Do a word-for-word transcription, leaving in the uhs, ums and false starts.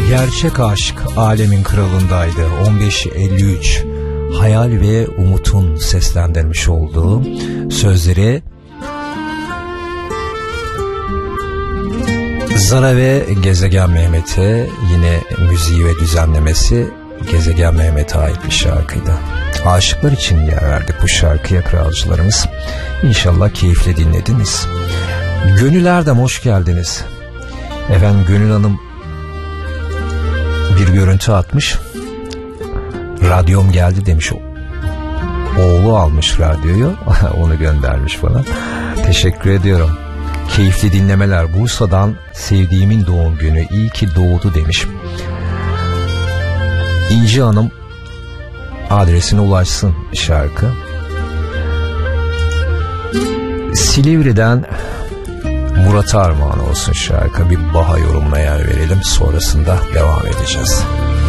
Gerçek aşk alemin kralındaydı. on beş elli üç Hayal ve Umut'un seslendirmiş olduğu sözleri Zara ve Gezegen Mehmet'e, yine müziği ve düzenlemesi Gezegen Mehmet'e ait bir şarkıydı. Aşıklar için yer verdik bu şarkıya kralcılarımız. İnşallah keyifle dinlediniz. Gönül Erdem hoş geldiniz. Efendim Gönül Hanım bir görüntü atmış. Radyom geldi demiş. Oğlu almış radyoyu. Onu göndermiş bana. Teşekkür ediyorum. Keyifli dinlemeler. Bursa'dan sevdiğimin doğum günü. İyi ki doğdu demiş. İnci Hanım adresine ulaşsın şarkı. Silivri'den Murat Armağan olsun şarkı. Bir Baha yorumuna yer verelim. Sonrasında devam edeceğiz.